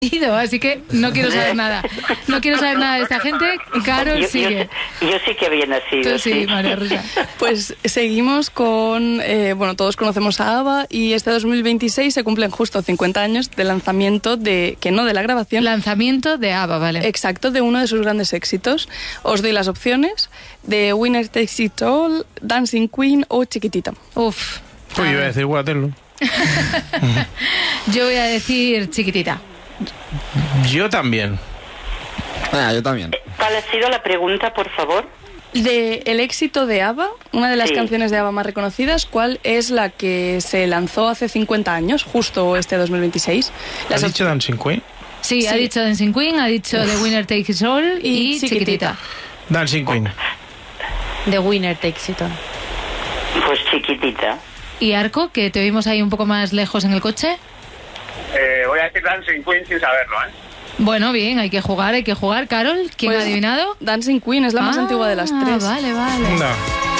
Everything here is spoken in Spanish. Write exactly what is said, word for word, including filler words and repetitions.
Así que no quiero saber nada. No quiero saber nada de esta gente. Carol yo, sigue. Yo, yo sí que había nacido. Tú sí, sí. María Rosa. Pues seguimos con, eh, bueno, todos conocemos a ABBA y este dos mil veintiséis se cumplen justo cincuenta años de lanzamiento de, que no de la grabación. Lanzamiento de ABBA, vale. Exacto, de uno de sus grandes éxitos. Os doy las opciones de Winner Takes It All, Dancing Queen o Chiquitita. Uf. Pues iba a decir Waterloo. Yo voy a decir Chiquitita. Yo también. Ah, yo también. ¿Cuál ha sido la pregunta, por favor? De el éxito de ABBA, una de las Sí. canciones de ABBA más reconocidas, ¿cuál es la que se lanzó hace cincuenta años, justo este dos mil veintiséis? ¿Has Las dicho Dancing Queen? Sí, Sí. ha dicho Dancing Queen, ha dicho The Winner Takes It All y, Y Chiquitita. Chiquitita. Dancing Queen. The Winner Takes It All. Pues Chiquitita. ¿Y Arco, que te oímos ahí un poco más lejos en el coche? Eh, voy a decir Dancing Queen sin saberlo, ¿eh? Bueno, bien, hay que jugar, hay que jugar. Carol, ¿quién Pues, ha adivinado? Dancing Queen es la más Ah, antigua de las tres. Vale, vale. No.